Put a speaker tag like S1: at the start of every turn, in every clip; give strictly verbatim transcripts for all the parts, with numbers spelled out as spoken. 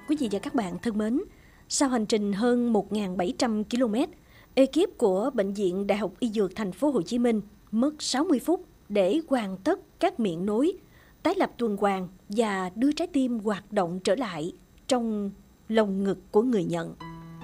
S1: Quý vị và các bạn thân mến, sau hành trình hơn một nghìn bảy trăm ki lô mét, ekip của Bệnh viện Đại học Y Dược Thành phố Hồ Chí Minh mất sáu mươi phút để hoàn tất các miệng nối, tái lập tuần hoàn và đưa trái tim hoạt động trở lại trong lồng ngực của người nhận.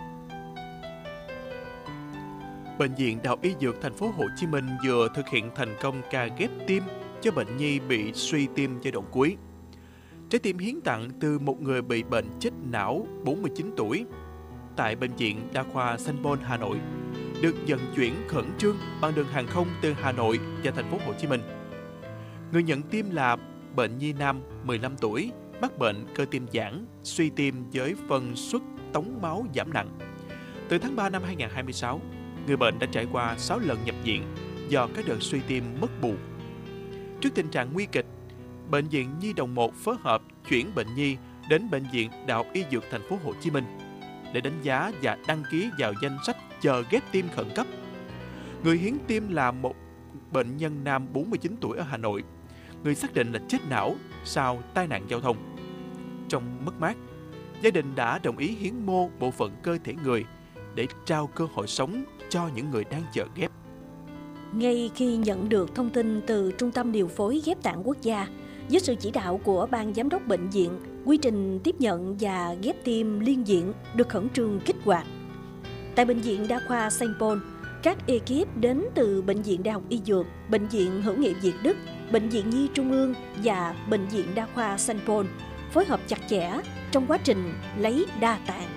S2: Bệnh viện Đại học Y Dược Thành phố Hồ Chí Minh vừa thực hiện thành công ca ghép tim cho bệnh nhi bị suy tim giai đoạn cuối. Trái tim hiến tặng từ một người bị bệnh chết não bốn mươi chín tuổi tại Bệnh viện Đa khoa Sanh Pôn, Hà Nội, được vận chuyển khẩn trương bằng đường hàng không từ Hà Nội và Thành phố Hồ Chí Minh. Người nhận tim là bệnh nhi nam mười lăm tuổi, mắc bệnh cơ tim giãn, suy tim với phân suất tống máu giảm nặng. Từ tháng ba năm hai nghìn không trăm hai mươi sáu, người bệnh đã trải qua sáu lần nhập viện do các đợt suy tim mất bù. Trước tình trạng nguy kịch, Bệnh viện Nhi đồng một phối hợp chuyển bệnh nhi đến Bệnh viện Đại học Y Dược Thành phố Hồ Chí Minh để đánh giá và đăng ký vào danh sách chờ ghép tim khẩn cấp. Người hiến tim là một bệnh nhân nam bốn mươi chín tuổi ở Hà Nội, người xác định là chết não sau tai nạn giao thông. Trong mất mát, gia đình đã đồng ý hiến mô bộ phận cơ thể người để trao cơ hội sống cho những người đang chờ ghép.
S1: Ngay khi nhận được thông tin từ Trung tâm Điều phối Ghép tạng Quốc gia, với sự chỉ đạo của Ban Giám đốc Bệnh viện, quy trình tiếp nhận và ghép tim liên viện được khẩn trương kích hoạt. Tại Bệnh viện Đa khoa Sanh Pôn, các ekip đến từ Bệnh viện Đại học Y Dược, Bệnh viện Hữu nghị Việt Đức, Bệnh viện Nhi Trung ương và Bệnh viện Đa khoa Sanh Pôn phối hợp chặt chẽ trong quá trình lấy đa tạng.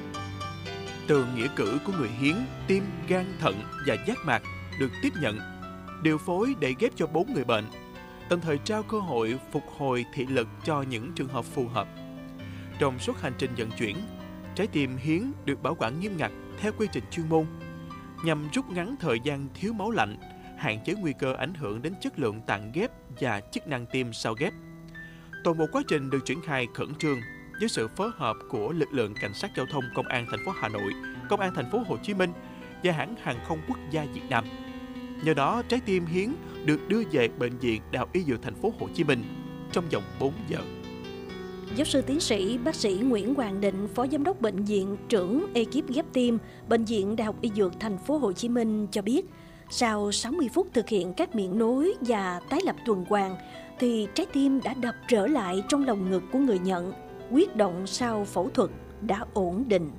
S2: Từ nghĩa cử của người hiến, tim, gan, thận và giác mạc được tiếp nhận, điều phối để ghép cho bốn người bệnh, đồng thời trao cơ hội phục hồi thị lực cho những trường hợp phù hợp. Trong suốt hành trình vận chuyển, trái tim hiến được bảo quản nghiêm ngặt theo quy trình chuyên môn, nhằm rút ngắn thời gian thiếu máu lạnh, hạn chế nguy cơ ảnh hưởng đến chất lượng tạng ghép và chức năng tim sau ghép. Toàn bộ quá trình được triển khai khẩn trương với sự phối hợp của lực lượng cảnh sát giao thông Công an thành phố Hà Nội, Công an thành phố Hồ Chí Minh và hãng hàng không quốc gia Việt Nam. Nhờ đó, trái tim hiến được đưa về Bệnh viện Đại học Y Dược Thành phố Hồ Chí Minh trong vòng bốn giờ.
S1: Giáo sư tiến sĩ bác sĩ Nguyễn Hoàng Định, Phó Giám đốc Bệnh viện, trưởng ekip ghép tim Bệnh viện Đại học Y Dược Thành phố Hồ Chí Minh cho biết, sau sáu mươi phút thực hiện các miệng nối và tái lập tuần hoàn, thì trái tim đã đập trở lại trong lồng ngực của người nhận. Huyết động sau phẫu thuật đã ổn định.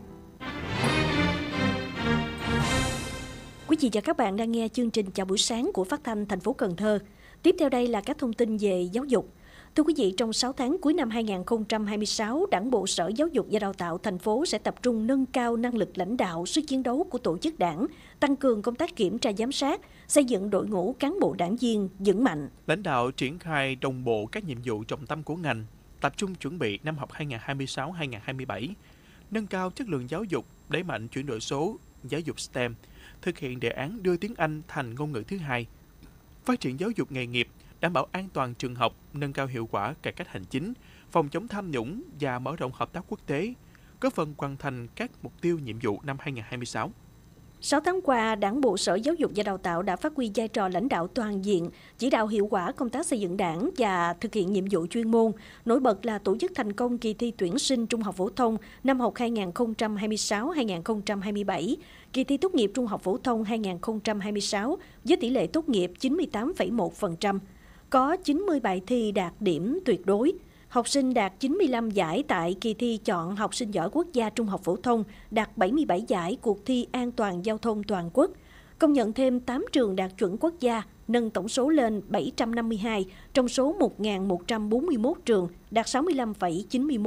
S1: Quý vị và các bạn đang nghe chương trình Chào buổi sáng của Phát thanh thành phố Cần Thơ. Tiếp theo đây là các thông tin về giáo dục. Thưa quý vị, trong sáu tháng cuối năm hai nghìn không trăm hai mươi sáu, Đảng bộ Sở Giáo dục và Đào tạo thành phố sẽ tập trung nâng cao năng lực lãnh đạo, sức chiến đấu của tổ chức đảng, tăng cường công tác kiểm tra giám sát, xây dựng đội ngũ cán bộ đảng viên vững mạnh.
S2: Lãnh đạo triển khai đồng bộ các nhiệm vụ trọng tâm của ngành, tập trung chuẩn bị năm học hai nghìn không trăm hai mươi sáu hai nghìn không trăm hai mươi bảy, nâng cao chất lượng giáo dục, đẩy mạnh chuyển đổi số, giáo dục STEM, thực hiện đề án đưa tiếng Anh thành ngôn ngữ thứ hai, phát triển giáo dục nghề nghiệp, đảm bảo an toàn trường học, nâng cao hiệu quả cải cách hành chính, phòng chống tham nhũng và mở rộng hợp tác quốc tế, góp phần hoàn thành các mục tiêu nhiệm vụ năm hai nghìn không trăm hai mươi sáu.
S1: sáu tháng qua, Đảng bộ Sở Giáo dục và Đào tạo đã phát huy vai trò lãnh đạo toàn diện, chỉ đạo hiệu quả công tác xây dựng đảng và thực hiện nhiệm vụ chuyên môn. Nổi bật là tổ chức thành công kỳ thi tuyển sinh trung học phổ thông năm học hai nghìn không trăm hai mươi sáu hai nghìn không trăm hai mươi bảy, kỳ thi tốt nghiệp trung học phổ thông hai nghìn không trăm hai mươi sáu với tỷ lệ tốt nghiệp chín mươi tám phẩy một phần trăm. Có chín mươi bài thi đạt điểm tuyệt đối. Học sinh đạt chín mươi lăm giải tại kỳ thi chọn học sinh giỏi quốc gia trung học phổ thông, đạt bảy mươi bảy giải cuộc thi an toàn giao thông toàn quốc. Công nhận thêm tám trường đạt chuẩn quốc gia, nâng tổng số lên bảy trăm năm mươi hai trong số một nghìn một trăm bốn mươi mốt trường, đạt sáu mươi lăm phẩy chín mươi mốt